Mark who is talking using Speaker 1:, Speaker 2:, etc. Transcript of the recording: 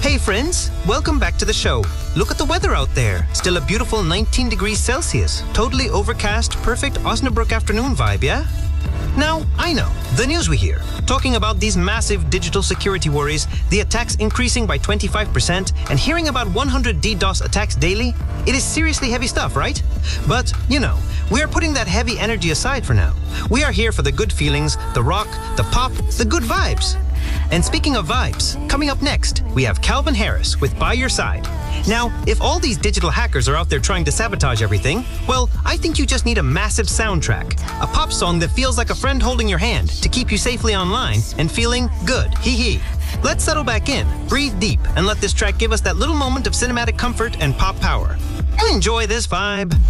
Speaker 1: Hey friends, welcome back to the show. Look at the weather out there. Still a beautiful 19 degrees Celsius. Totally overcast, perfect Osnabrück afternoon vibe, yeah? Now, I know, the news we hear, talking about these massive digital security worries, the attacks increasing by 25%, and hearing about 100 DDoS attacks daily, it is seriously heavy stuff, right? But, you know, we are putting that heavy energy aside for now. We are here for the good feelings, the rock, the pop, the good vibes. And speaking of vibes, coming up next, we have Calvin Harris with By Your Side. Now, if all these digital hackers are out there trying to sabotage everything, well, I think you just need a massive soundtrack. A pop song that feels like a friend holding your hand to keep you safely online and feeling good, hee. Let's settle back in, breathe deep, and let this track give us that little moment of cinematic comfort and pop power. Enjoy this vibe.